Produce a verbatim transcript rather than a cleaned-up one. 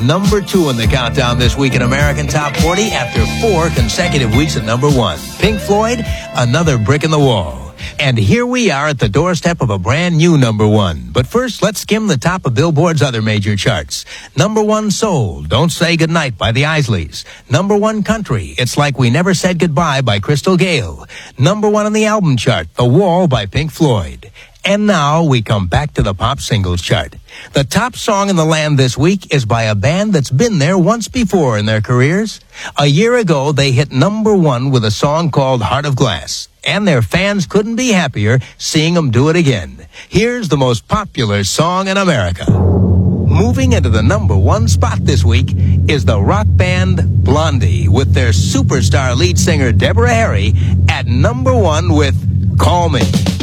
number two in the countdown this week in American Top forty after four consecutive weeks at number one. Pink Floyd, Another Brick in the Wall. And here we are at the doorstep of a brand new number one. But first, let's skim the top of Billboard's other major charts. Number one soul, Don't Say Goodnight by the Isleys. Number one country, It's Like We Never Said Goodbye by Crystal Gayle. Number one on the album chart, The Wall by Pink Floyd. And now we come back to the pop singles chart. The top song in the land this week is by a band that's been there once before in their careers. A year ago, they hit number one with a song called Heart of Glass. And their fans couldn't be happier seeing them do it again. Here's the most popular song in America. Moving into the number one spot this week is the rock band Blondie with their superstar lead singer Deborah Harry at number one with Call Me.